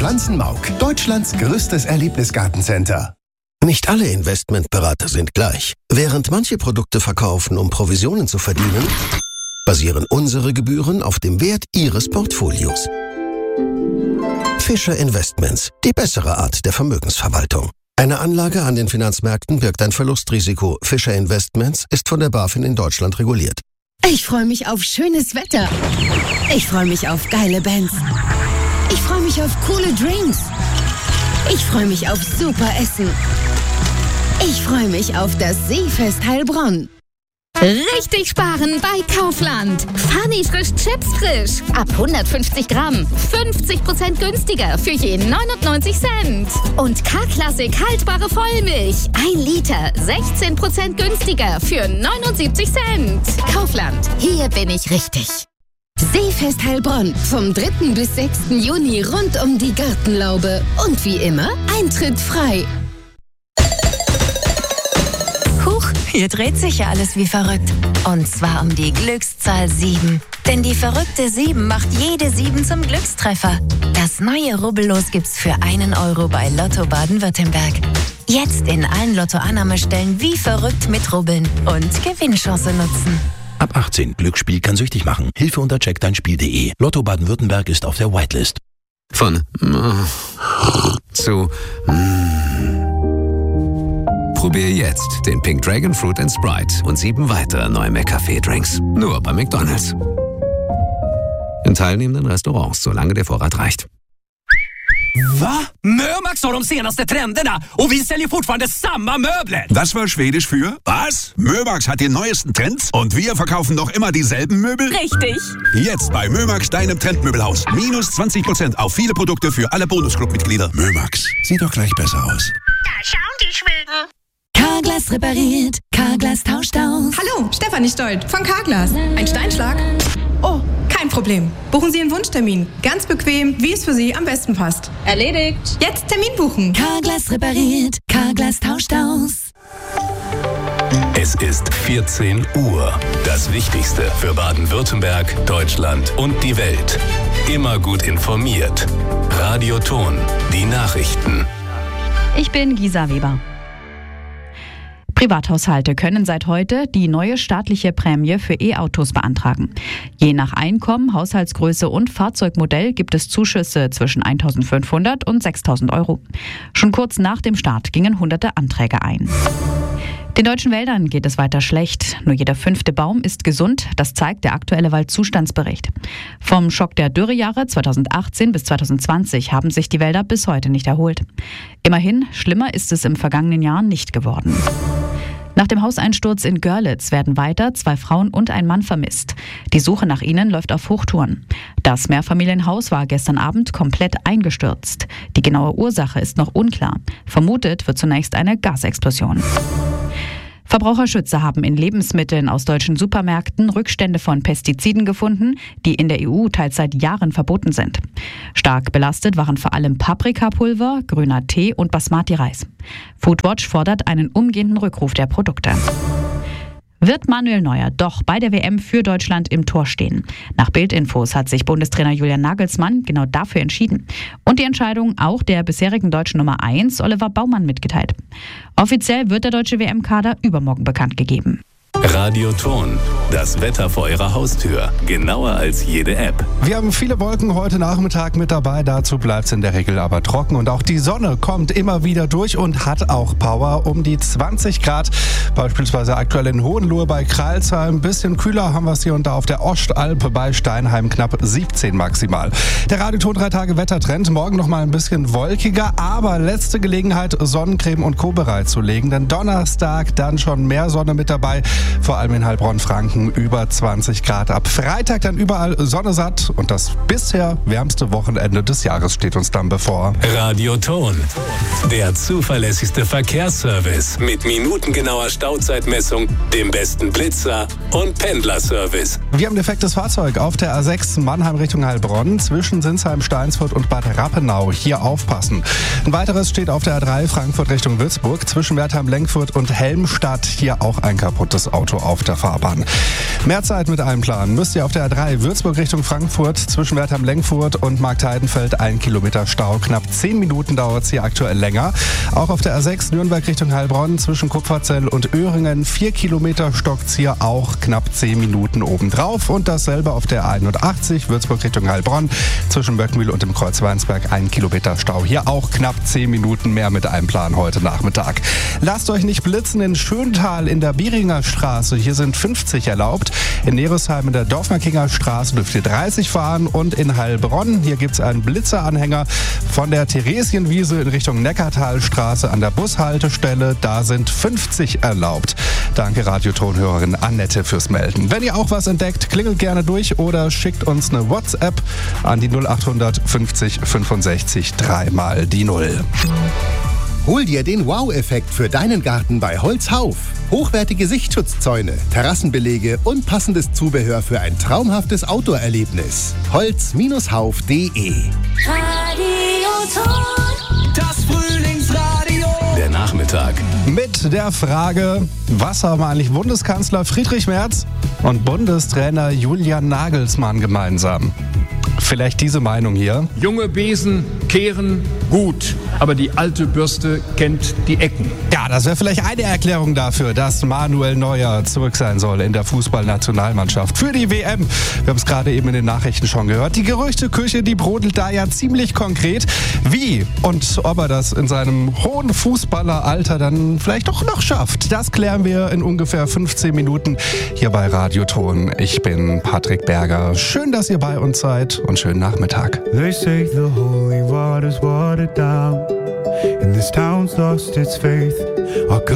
Pflanzenmauk, Deutschlands größtes Erlebnisgartencenter. Nicht alle Investmentberater sind gleich. Während manche Produkte verkaufen, um Provisionen zu verdienen, basieren unsere Gebühren auf dem Wert Ihres Portfolios. Fischer Investments, die bessere Art der Vermögensverwaltung. Eine Anlage an den Finanzmärkten birgt ein Verlustrisiko. Fischer Investments ist von der BaFin in Deutschland reguliert. Ich freue mich auf schönes Wetter. Ich freue mich auf geile Bands. Ich freue mich auf coole Drinks. Ich freue mich auf super Essen. Ich freue mich auf das Seefest Heilbronn. Richtig sparen bei Kaufland. Funny frisch Chips frisch. Ab 150 Gramm. 50% günstiger für je 99 Cent. Und K-Klassik haltbare Vollmilch. 1 Liter. 16% günstiger für 79 Cent. Kaufland. Hier bin ich richtig. Seefest Heilbronn. Vom 3. bis 6. Juni rund um die Gartenlaube. Und wie immer, Eintritt frei. Huch, hier dreht sich ja alles wie verrückt. Und zwar um die Glückszahl 7. Denn die verrückte 7 macht jede 7 zum Glückstreffer. Das neue Rubbellos gibt's für 1 Euro bei Lotto Baden-Württemberg. Jetzt in allen Lotto-Annahmestellen wie verrückt mitrubbeln und Gewinnchance nutzen. Ab 18. Glücksspiel kann süchtig machen. Hilfe unter checkdeinspiel.de. Lotto Baden-Württemberg ist auf der Whitelist. Von zu Probier jetzt den Pink Dragon Fruit & Sprite und 7 weitere neue McCafé-Drinks. Nur bei McDonald's. In teilnehmenden Restaurants, solange der Vorrat reicht. Va? Mömax har de senaste trenderna och vi säljer fortfarande samma möbler. Das war Schwedisch für was? Mömax hat die neuesten Trends und wir verkaufen noch immer dieselben Möbel? Richtig. Jetzt bei Mömax, deinem Trendmöbelhaus. Minus 20% auf viele Produkte für alle Bonusclub-Mitglieder. Mömax, sieht doch gleich besser aus. Da schauen die Schweden. Carglass repariert, Carglass tauscht aus. Hallo, Stefanie Stolt von Carglass. Ein Steinschlag? Oh, kein Problem. Buchen Sie Ihren Wunschtermin. Ganz bequem, wie es für Sie am besten passt. Erledigt. Jetzt Termin buchen. Carglass repariert, Carglass tauscht aus. Es ist 14 Uhr. Das Wichtigste für Baden-Württemberg, Deutschland und die Welt. Immer gut informiert. Radio Ton, die Nachrichten. Ich bin Gisa Weber. Privathaushalte können seit heute die neue staatliche Prämie für E-Autos beantragen. Je nach Einkommen, Haushaltsgröße und Fahrzeugmodell gibt es Zuschüsse zwischen 1.500 und 6.000 Euro. Schon kurz nach dem Start gingen hunderte Anträge ein. Den deutschen Wäldern geht es weiter schlecht. Nur jeder 5. Baum ist gesund. Das zeigt der aktuelle Waldzustandsbericht. Vom Schock der Dürrejahre 2018 bis 2020 haben sich die Wälder bis heute nicht erholt. Immerhin, schlimmer ist es im vergangenen Jahr nicht geworden. Nach dem Hauseinsturz in Görlitz werden weiter 2 Frauen und ein Mann vermisst. Die Suche nach ihnen läuft auf Hochtouren. Das Mehrfamilienhaus war gestern Abend komplett eingestürzt. Die genaue Ursache ist noch unklar. Vermutet wird zunächst eine Gasexplosion. Verbraucherschützer haben in Lebensmitteln aus deutschen Supermärkten Rückstände von Pestiziden gefunden, die in der EU teils seit Jahren verboten sind. Stark belastet waren vor allem Paprikapulver, grüner Tee und Basmati-Reis. Foodwatch fordert einen umgehenden Rückruf der Produkte. Wird Manuel Neuer doch bei der WM für Deutschland im Tor stehen? Nach Bild-Infos hat sich Bundestrainer Julian Nagelsmann genau dafür entschieden. Und die Entscheidung auch der bisherigen deutschen Nummer 1, Oliver Baumann, mitgeteilt. Offiziell wird der deutsche WM-Kader übermorgen bekannt gegeben. Radio Ton, das Wetter vor Ihrer Haustür. Genauer als jede App. Wir haben viele Wolken heute Nachmittag mit dabei. Dazu bleibt es in der Regel aber trocken. Und auch die Sonne kommt immer wieder durch und hat auch Power. Um die 20 Grad, beispielsweise aktuell in Hohenlohe bei Kreilsheim. Ein bisschen kühler haben wir es hier und da auf der Ostalpe bei Steinheim, knapp 17 maximal. Der Radio Ton 3 Tage Wettertrend. Morgen noch mal ein bisschen wolkiger, aber letzte Gelegenheit, Sonnencreme und Co. bereitzulegen. Denn Donnerstag dann schon mehr Sonne mit dabei. Vor allem in Heilbronn-Franken über 20 Grad ab. Freitag dann überall Sonne satt und das bisher wärmste Wochenende des Jahres steht uns dann bevor. Radio Ton, der zuverlässigste Verkehrsservice mit minutengenauer Stauzeitmessung, dem besten Blitzer und Pendlerservice. Wir haben defektes Fahrzeug auf der A6 Mannheim Richtung Heilbronn zwischen Sinsheim, Steinsfurt und Bad Rappenau. Hier aufpassen. Ein weiteres steht auf der A3 Frankfurt Richtung Würzburg zwischen Wertheim, Lenkfurt und Helmstadt. Hier auch ein kaputtes Auto auf der Fahrbahn. Mehr Zeit mit einplanen müsst ihr auf der A3 Würzburg Richtung Frankfurt zwischen Wertheim-Lengfurt und Marktheidenfeld 1 Kilometer Stau. Knapp 10 Minuten dauert es hier aktuell länger. Auch auf der A6 Nürnberg Richtung Heilbronn zwischen Kupferzell und Öhringen 4 Kilometer stockt's hier auch knapp 10 Minuten obendrauf. Und dasselbe auf der 81 Würzburg Richtung Heilbronn zwischen Böckmühl und dem Kreuz Weinsberg 1 Kilometer Stau. Hier auch knapp 10 Minuten mehr mit einplanen heute Nachmittag. Lasst euch nicht blitzen in Schöntal in der Bieringer Straße. Hier sind 50 erlaubt. In Neresheim in der Dorfmarkinger Straße dürft ihr 30 fahren und in Heilbronn, hier gibt es einen Blitzeranhänger von der Theresienwiese in Richtung Neckartalstraße an der Bushaltestelle. Da sind 50 erlaubt. Danke Radiotonhörerin Annette fürs Melden. Wenn ihr auch was entdeckt, klingelt gerne durch oder schickt uns eine WhatsApp an die 0800 50 65 3 mal die 0. Hol dir den Wow-Effekt für deinen Garten bei Holzhauf. Hochwertige Sichtschutzzäune, Terrassenbelege und passendes Zubehör für ein traumhaftes Outdoor-Erlebnis. Holz-hauf.de. Das Frühlingsradio. Der Nachmittag. Mit der Frage, was haben eigentlich Bundeskanzler Friedrich Merz und Bundestrainer Julian Nagelsmann gemeinsam? Vielleicht diese Meinung hier. Junge Besen kehren gut, aber die alte Bürste kennt die Ecken. Ja, das wäre vielleicht eine Erklärung dafür, dass Manuel Neuer zurück sein soll in der Fußballnationalmannschaft für die WM. Wir haben es gerade eben in den Nachrichten schon gehört. Die Gerüchteküche, die brodelt da ja ziemlich konkret. Wie und ob er das in seinem hohen Fußballeralter dann vielleicht doch noch schafft, das klären wir in ungefähr 15 Minuten hier bei Radioton. Ich bin Patrick Berger. Schön, dass ihr bei uns seid und schönen Nachmittag. They say the holy water's watered down and this town's lost its faith.